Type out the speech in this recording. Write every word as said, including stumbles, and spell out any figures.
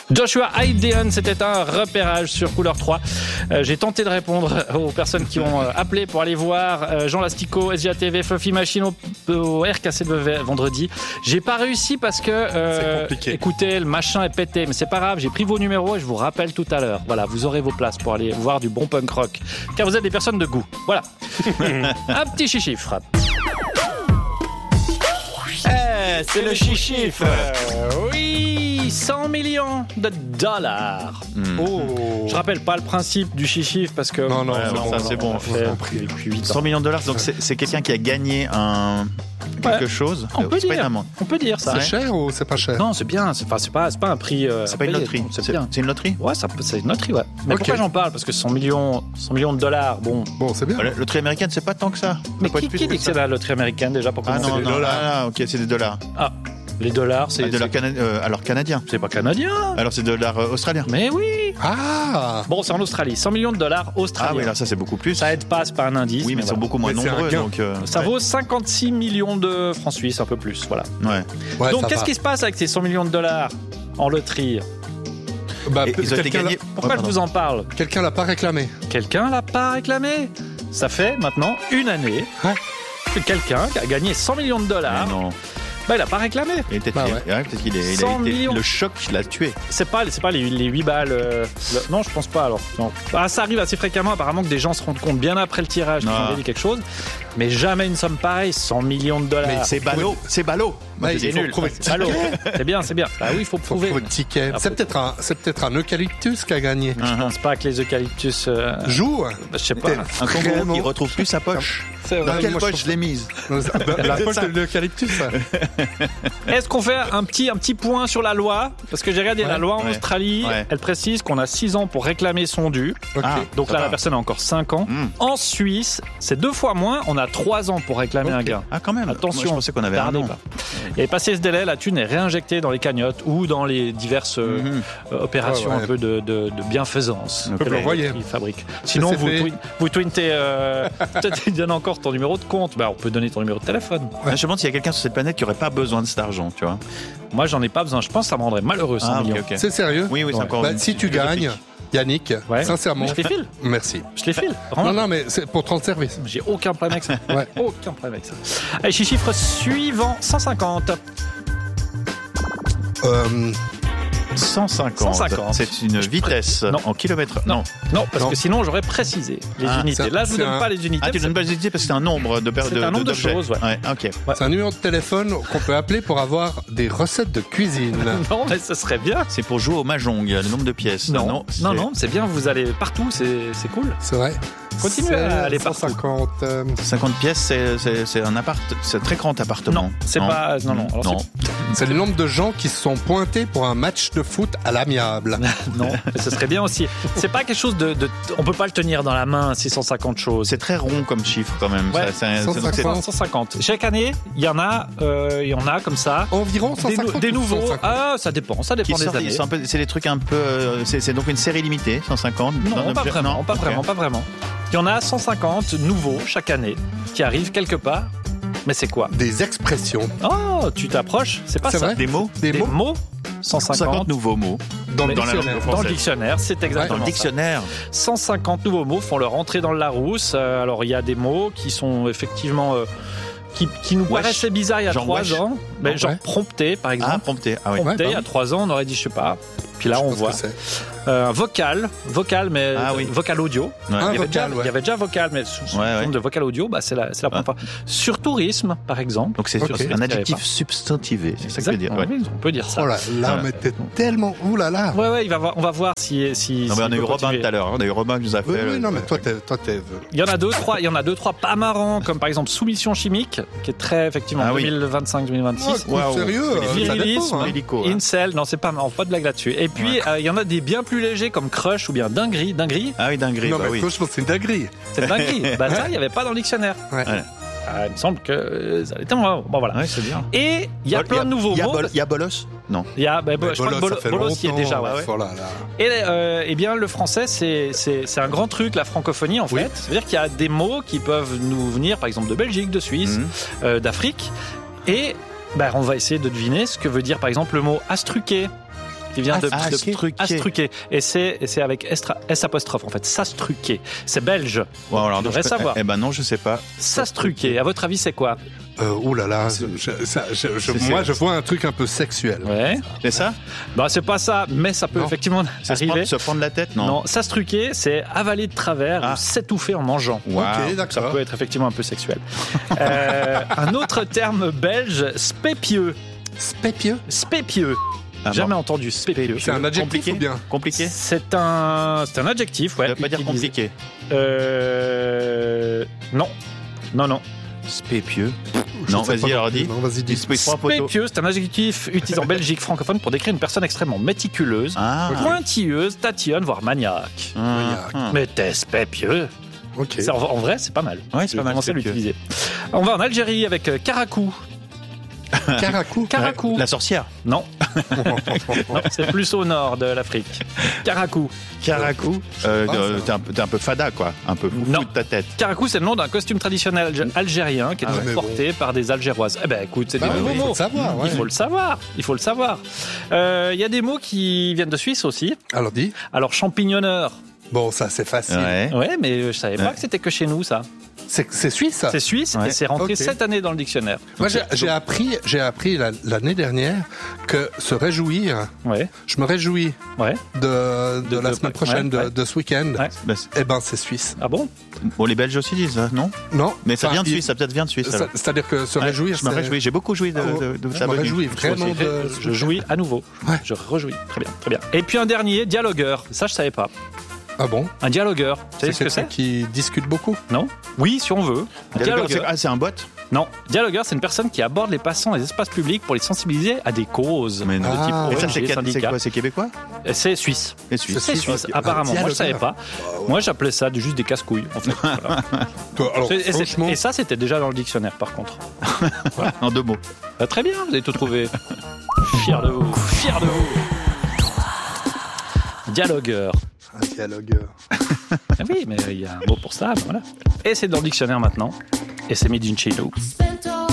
Joshua Ideon, c'était un repérage sur Couleur trois. Euh, j'ai tenté de répondre aux personnes qui ont euh, appelé pour aller voir euh, Jean Lastico, S G A T V, Fluffy Machine au, au R K C W vendredi. J'ai pas réussi parce que, euh, écoutez, le machin est pété, mais c'est pas grave, j'ai pris vos numéros et je vous rappelle tout à l'heure. Voilà, vous aurez vos places pour aller voir du bon punk rock, car vous êtes des personnes de goût. Voilà. Un petit chiffre. Eh, c'est le chiffre. Euh, oui, cent millions de dollars. Mm. Oh. Je rappelle pas le principe du chiffre parce que non non, ouais, c'est non bon, ça non, c'est bon. Fait, cent millions de dollars, donc c'est, c'est quelqu'un qui a gagné un quelque ouais. chose. On peut, c'est dire. Pas une on peut dire ça. C'est ouais. cher ou c'est pas cher? Non, c'est bien. C'est, enfin, c'est pas, c'est pas un prix. Euh, c'est pas une loterie. C'est, c'est, bien. c'est une loterie. Ouais, ça, c'est une loterie, ouais. Mais okay. Pourquoi j'en parle? Parce que cent millions, cent millions de dollars, bon. Bon, c'est bien. La loterie américaine, c'est pas tant que ça. Mais qui, qui dit que c'est la loterie américaine déjà pour commencer? Ah non, non, non, ah, ok, c'est des dollars. Ah. Les dollars, c'est. Ah, dollars cana- euh, alors canadien. C'est pas canadien. Alors c'est dollars euh, australiens. Mais oui. Ah. Bon, c'est en Australie. cent millions de dollars australiens. Ah oui, là ça c'est beaucoup plus. Ça aide pas, c'est pas un indice. Oui, mais, mais ils voilà. sont beaucoup moins mais nombreux. Donc, euh, ça ouais. vaut cinquante-six millions de francs suisses, un peu plus. Voilà. Ouais. ouais donc qu'est-ce va. qui se passe avec ces cent millions de dollars en loterie? Bah, Et, ils ont été gagnés. Pourquoi oh, je vous en parle? Quelqu'un l'a pas réclamé. Quelqu'un l'a pas réclamé. Ça fait maintenant une année ouais. que quelqu'un a gagné cent millions de dollars. Mais non. Bah, il n'a pas réclamé. Et peut-être, bah, qu'il, ouais. ouais, peut-être qu'il est, il a été, le choc l'a tué. C'est pas, c'est pas les, les huit balles. Euh, le, non, je pense pas alors. Non. Ah, ça arrive assez fréquemment, apparemment, que des gens se rendent compte bien après le tirage qu'ils ont gagné quelque chose. Mais jamais une somme pareille, cent millions de dollars. Mais c'est ballot, c'est ballot. Ouais, c'est nul. C'est ballot. C'est bien, c'est bien. Bah oui, il faut prouver. Faut, faut ticket. Ah, c'est, faut... peut-être un, c'est peut-être un eucalyptus qui a gagné. Uh-huh. Je pense pas que les eucalyptus euh... jouent. Bah, je sais pas. Un kangourou qui retrouve plus sa poche. C'est Dans quelle poche je l'ai mise? La poche de l'eucalyptus. Est-ce qu'on fait un petit, un petit point sur la loi? Parce que j'ai regardé ouais, la loi en ouais, Australie, ouais. elle précise qu'on a six ans pour réclamer son dû. Okay. Ah, donc là, va. La personne a encore cinq ans. Mm. En Suisse, c'est deux fois moins, on a trois ans pour réclamer okay. un gain. Ah, quand même. Attention, moi, je pensais qu'on avait un an. Pas. Et passé ce délai, la thune est réinjectée dans les cagnottes ou dans les diverses mm-hmm. euh, opérations oh, ouais. un peu de, de, de bienfaisance okay. que qu'ils fabriquent. Sinon, vous, twi- vous tweetez, euh, peut-être tu donnes encore ton numéro de compte. Bah, on peut donner ton numéro de téléphone. Ouais. Je me demande s'il y a quelqu'un sur cette planète qui n'aurait pas besoin de cet argent, tu vois. Moi, j'en ai pas besoin. Je pense que ça me rendrait malheureux, cent ah, millions. Okay, okay. C'est sérieux? Oui, oui, c'est ouais. encore. Bah, si tu gagnes, Yannick, ouais. sincèrement. Je les file. Merci. Je les file. Non, non, mais c'est pour te rendre service. J'ai aucun problème avec ça. ouais. Aucun problème avec ça. Allez, chiffre suivant, cent cinquante. Euh. cent cinquante. cent cinquante. C'est une vitesse non. en kilomètres. Non, non, parce non. que sinon j'aurais précisé les ah, unités. Là, je vous donne un... pas les unités. Ah, tu donnes pas les unités parce que c'est un nombre de C'est de, un nombre de, de choses, ouais. ouais ok. Ouais. C'est un numéro de téléphone qu'on peut appeler pour avoir des recettes de cuisine. Non, mais ce serait bien. C'est pour jouer au mahjong, le nombre de pièces. Non, non, c'est... non, non, c'est bien. Vous allez partout, c'est, c'est cool. C'est vrai. Continuez à aller par cinquante. Euh... cinquante pièces, c'est, c'est, c'est un appart, c'est un très grand appartement. Non, c'est non. pas. Non, non. Alors non. C'est... c'est le nombre de gens qui se sont pointés pour un match de foot à l'amiable. Non, mais ce serait bien aussi. C'est pas quelque chose de, de. On peut pas le tenir dans la main, six cent cinquante choses. C'est très rond comme chiffre quand même. Ouais, ça, c'est, cent cinquante. cent cinquante. Chaque année, il y en a, euh, il y en a comme ça. Environ cent cinquante. Des, des nouveaux. cent cinquante. Ah, ça dépend, ça dépend qui des sortent, années. Sont un peu, c'est des trucs un peu. C'est, c'est donc une série limitée, cent cinquante. Non, non pas vraiment, non, pas okay. vraiment, pas vraiment. Il y en a cent cinquante nouveaux chaque année qui arrivent quelque part. Mais c'est quoi? Des expressions. Oh, tu t'approches. C'est pas c'est ça. Vrai? Des mots. Des, des mots. mots. cent cinquante, cent cinquante nouveaux mots. Dans le, dans, dictionnaire. La dans le dictionnaire, c'est exactement ouais, dans le dictionnaire. Ça. cent cinquante nouveaux mots font leur entrée dans le Larousse. Alors, il y a des mots qui sont effectivement... Euh, Qui, qui nous wesh. Paraissait bizarre il y a trois ans. Mais genre ouais. prompté, par exemple. Ah, prompté. Ah, oui. Prompté, ouais, il y a trois ans, on aurait dit, je sais pas. Puis là, je on voit. Euh, vocal, vocal, mais ah, oui. vocal audio. Ouais. Il, y vocal, avait déjà, ouais. il y avait déjà vocal, mais sous, sous ouais, forme ouais. de vocal audio, bah, c'est la, c'est la première fois. Sur tourisme, par exemple. Donc c'est okay. un adjectif substantivé, c'est ça que je veux dire. Ouais. On peut dire ça. Oh là là, ouais. mais t'es tellement. Ouh là là. Ouais, ouais, il va voir, on va voir si. si non, mais si on a eu Robin tout à l'heure. On a eu Robin qui nous a fait. Oui, oui non, mais toi, t'es, toi, t'es. Il y en a deux, trois, il y en a deux, trois pas marrants, comme par exemple Soumission chimique, qui est très, effectivement, ah, oui. deux mille vingt-cinq deux mille vingt-six. Oh, wow. Sérieux? Virilisme, hein. hélico, hein. Incel, non, c'est pas marrant, pas de blague là-dessus. Et puis, il ouais. euh, y en a des bien plus légers, comme Crush ou bien Dinguerie. Dinguerie. Ah oui, Dinguerie. Non, bah mais oui. Crush, c'est une dinguerie. C'est une dinguerie. Bah, ça, il n'y avait pas dans le dictionnaire. Ouais. Ouais. Ah, il me semble que ça allait bon, bon voilà. Ouais, c'est bien. Et il y a plein de nouveaux mots. Il y a Bolos? Non. Il y a, bah, je crois que Bolos, Bolos y est déjà. Ouais. Oh là là. Et euh, eh bien, le français, c'est, c'est, c'est un grand truc, la francophonie, en oui. fait. C'est-à-dire qu'il y a des mots qui peuvent nous venir, par exemple, de Belgique, de Suisse, mmh. euh, d'Afrique. Et bah, on va essayer de deviner ce que veut dire, par exemple, le mot astruquer. qui vient de, Ah, de Astruquer. Astruquer. Et c'est, et c'est avec estra- S apostrophe, en fait. Sastruquer. C'est belge. Bon, alors, Tu non, devrais je- savoir. Eh ben non, je sais pas. Sastruquer. À votre avis, c'est quoi? Euh, ouh là là, je- je- ça- je- je- C'est- moi c'est- je vois un truc un peu sexuel. Ouais. C'est ça? Bah, c'est pas ça, mais ça peut Non. effectivement C'est se arriver. prendre, se prendre la tête? Non. Non, s'astruquer, c'est avaler de travers Ah. ou s'étouffer en mangeant. Waouh. Ok, Ça d'accord. peut être effectivement un peu sexuel. Euh, un autre terme belge, spépieux. Spépieux. Spépieux. Ah, Jamais bon. entendu spépieux. C'est un adjectif Compliqué ou bien? Compliqué? C'est un, c'est un adjectif, ouais. Ça veut pas dire utilisé. compliqué. Euh, non, non, non. Spépieux. Je Non, sais vas-y, pas alors non plus. dis. Non, vas-y, dis. Dis trois poteaux. Spépieux, c'est un adjectif utilisé en Belgique francophone pour décrire une personne extrêmement méticuleuse, Ah. pointilleuse, tatillonne, voire maniaque. Ah. Ah. Mais t'es spépieux. Ok. C'est- En, en vrai, c'est pas mal. Ouais, c'est Je pas vais mal, commencer à spépieux. l'utiliser. On va en Algérie avec euh, Karakou. Caracou. Karakou. La sorcière. Non, non, c'est plus au nord de l'Afrique. Karakou. Karakou. Euh, Ah, euh, ça. t'es un, peu- t'es un peu fada, quoi. Un peu foufou Non. de ta tête. Karakou, c'est le nom d'un costume traditionnel alg- algérien qui est Ah, donc mais porté par des Algéroises. Eh ben, écoute, c'est Bah des oui, nouveaux il faut mots. le savoir, ouais. Il faut le savoir. Il faut le savoir. Euh, Il y a des mots qui viennent de Suisse aussi. Alors dis. Alors, champignonneur. Bon, ça c'est facile. Ouais. Ouais, mais je savais pas Ouais. que c'était que chez nous, ça. C'est c'est suisse ça. C'est suisse Ouais. et c'est rentré Ok. cette année dans le dictionnaire. Moi j'ai j'ai appris, j'ai appris la- l'année dernière que se réjouir, Ouais, je me réjouis ouais. de, de, De- la de- semaine prochaine, ouais, de, ouais. de ce week-end. Ouais. Bah, c'est- Eh ben c'est suisse. Ah bon? bon, les Belges aussi disent ça, non? Non. Mais ça Enfin, vient de il- Suisse, ça peut-être vient de Suisse. ça- alors. C'est-à-dire que se Ouais, réjouir, je me c'est- réjouis. J'ai beaucoup joué de, de, de Je ça me bug. réjouis vraiment Je, de. je jouis à nouveau. Ouais. Je rejouis. Très bien, très bien. Et puis un dernier, dialogueur. Ça, je savais pas. Ah bon? Un dialogueur. Vous savez C'est ce que quelqu'un c'est? qui discute beaucoup. Non? Oui, si on veut. Un Dialogueur, c'est- dialogueur. Ah, c'est un bot? Non, dialogueur, c'est une personne qui aborde les passants dans les espaces publics pour les sensibiliser à des causes. Mais non. de type Ah, Et O N G, ça, c'est quel- c'est syndicat. quoi? C'est québécois? C'est suisse. Et Suisse. C'est Suisse, suisse, ok. apparemment. Un Moi, je savais pas. dialogueur. Moi, j'appelais ça juste des casse-couilles, en fait. Voilà. Toi, Alors Et, c'est- franchement, et ça, c'était déjà dans le dictionnaire, par contre. En deux mots. Ah, très bien, vous avez tout trouvé. Fier de vous. Fier de vous. Dialogueur. un dialogueur. Ah oui, mais il y a un mot pour ça, ben voilà. Et c'est dans le dictionnaire maintenant. Et c'est made in chez nous. Spent